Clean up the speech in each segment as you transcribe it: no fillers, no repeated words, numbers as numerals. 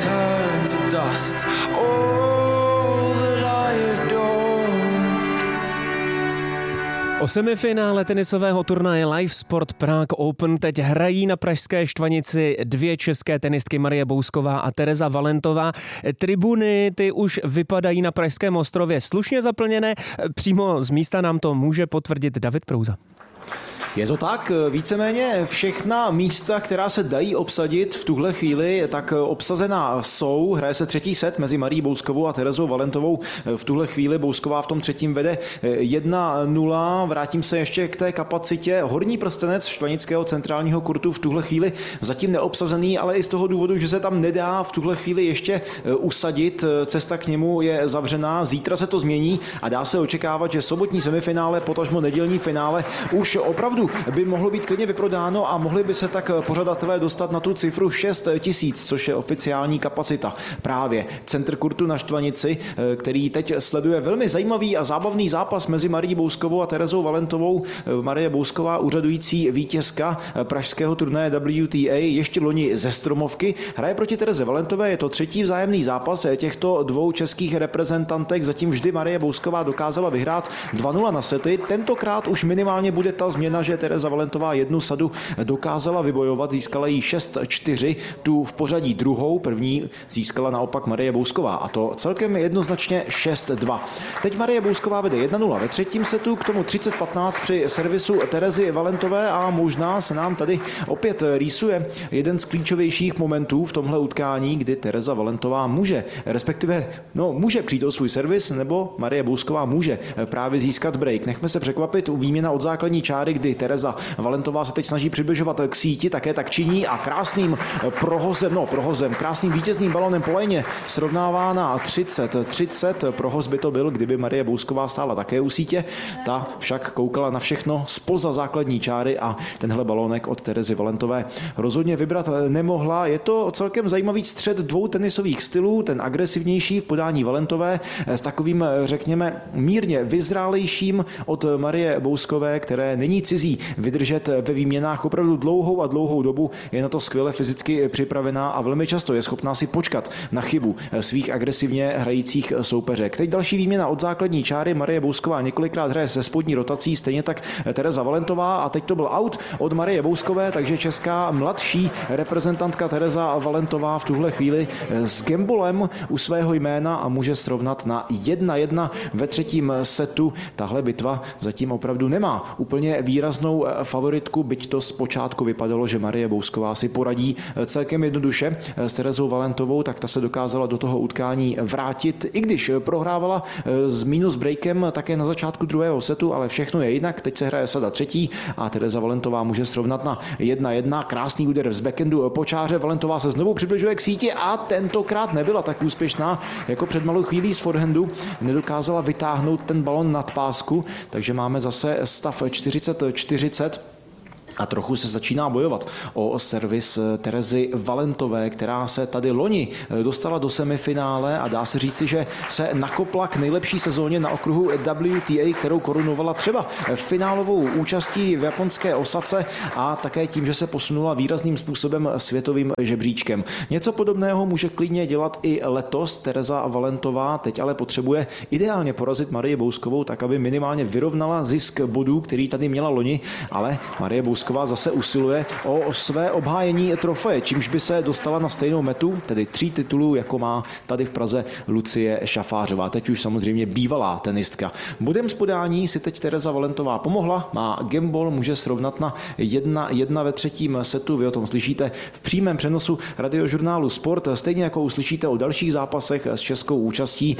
turn to dust. All that I adore. O semifinále tenisového turnaje Live Sport Prague Open teď hrají na pražské Štvanici dvě české tenistky Marie Bousková a Tereza Valentová. Tribuny ty už vypadají na Pražském ostrově slušně zaplněné. Přímo z místa nám to může potvrdit David Prouza. Je to tak, víceméně všechna místa, která se dají obsadit v tuhle chvíli, tak obsazená jsou. Hraje se třetí set mezi Marií Bouskovou a Terezou Valentovou. V tuhle chvíli Bousková v tom třetím vede 1-0. Vrátím se ještě k té kapacitě. Horní prstenec štvanického centrálního kurtu v tuhle chvíli zatím neobsazený, ale i z toho důvodu, že se tam nedá v tuhle chvíli ještě usadit. Cesta k němu je zavřená. Zítra se to změní a dá se očekávat, že sobotní semifinále, potažmo nedělní finále už opravdu by mohlo být klidně vyprodáno a mohli by se tak pořadatelé dostat na tu cifru 6 000, což je oficiální kapacita. Právě centr kurtu na Štvanici, který teď sleduje velmi zajímavý a zábavný zápas mezi Marií Bouskovou a Terezou Valentovou. Marie Bousková, úřadující vítězka pražského turnaje WTA, ještě loni ze Stromovky, hraje proti Tereze Valentové. Je to třetí vzájemný zápas těchto dvou českých reprezentantek. Zatím vždy Marie Bousková dokázala vyhrát 2-0 na sety. Tentokrát už minimálně bude ta změna, že Tereza Valentová jednu sadu dokázala vybojovat, získala jí 6-4, tu v pořadí druhou, první získala naopak Marie Bousková a to celkem jednoznačně 6-2. Teď Marie Bousková vede 1-0 ve třetím setu, k tomu 30-15 při servisu Terezy Valentové a možná se nám tady opět rýsuje jeden z klíčovějších momentů v tomhle utkání, kdy Tereza Valentová může přijít o svůj servis, nebo Marie Bousková může právě získat break. Nechme se překvapit, výměna od základní čáry, kdy Tereza Valentová se teď snaží přibližovat k síti, také tak činí a krásným krásným vítězným balonem po léně srovnává na 30-30. Prohoz by to byl, kdyby Marie Bousková stála také u sítě. Ta však koukala na všechno zpoza základní čáry a tenhle balonek od Terezy Valentové rozhodně vybrat nemohla. Je to celkem zajímavý střed dvou tenisových stylů, ten agresivnější v podání Valentové s takovým, řekněme, mírně vyzrálejším od Marie Bouskové, které není cizí vydržet ve výměnách opravdu dlouhou dobu, je na to skvěle fyzicky připravená a velmi často je schopná si počkat na chybu svých agresivně hrajících soupeřek. Teď další výměna od základní čáry. Marie Bousková několikrát hraje se spodní rotací, stejně tak Tereza Valentová a teď to byl out od Marie Bouskové, takže česká mladší reprezentantka Tereza Valentová v tuhle chvíli s gambolem u svého jména a může srovnat na 1-1 ve třetím setu. Tahle bitva zatím opravdu nemá úplně výraznou favoritku, byť to zpočátku vypadalo, že Marie Bousková si poradí celkem jednoduše s Terezou Valentovou, tak ta se dokázala do toho utkání vrátit, i když prohrávala s minus breakem také na začátku druhého setu, ale všechno je jinak. Teď se hraje sada třetí a Tereza Valentová může srovnat na 1-1. Krásný úder z backendu po čáře. Valentová se znovu přibližuje k síti a tentokrát nebyla tak úspěšná jako před malou chvílí z forehandu. Nedokázala vytáhnout ten balon nad pásku, takže máme zase stav 40-40. A trochu se začíná bojovat o servis Terezy Valentové, která se tady loni dostala do semifinále a dá se říci, že se nakopla k nejlepší sezóně na okruhu WTA, kterou korunovala třeba finálovou účastí v japonské Osace a také tím, že se posunula výrazným způsobem světovým žebříčkem. Něco podobného může klidně dělat i letos Tereza Valentová, teď ale potřebuje ideálně porazit Marii Bouskovou, tak aby minimálně vyrovnala zisk bodů, který tady měla loni, ale Marie Bousková zase usiluje o své obhájení trofeje, čímž by se dostala na stejnou metu, tedy 3 titulů, jako má tady v Praze Lucie Šafářová. Teď už samozřejmě bývalá tenistka. Bodem z podání si teď Tereza Valentová pomohla, má gambol, může srovnat na 1-1 ve třetím setu. Vy o tom slyšíte v přímém přenosu radiožurnálu Sport, stejně jako uslyšíte o dalších zápasech s českou účastí.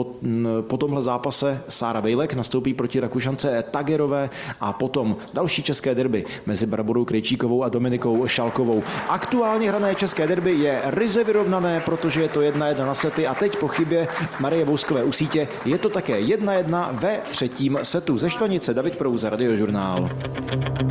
Po tomhle zápase Sára Bejlek nastoupí proti Rakušance Tagerové a potom další české derby mezi Barborou Krejčíkovou a Dominikou Šalkovou. Aktuálně hrané české derby je ryze vyrovnané, protože je to 1-1 na sety a teď po chybě Marie Bouskové u sítě je to také 1-1 ve třetím setu. Ze Štvanice David Prouza, Radiožurnál.